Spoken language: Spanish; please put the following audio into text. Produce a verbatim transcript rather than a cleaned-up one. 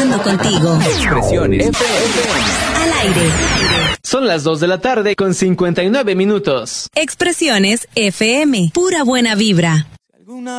creciendo contigo. Expresiones F M. Al aire. Son las dos de la tarde con cincuenta y nueve minutos. Expresiones F M. Pura buena vibra.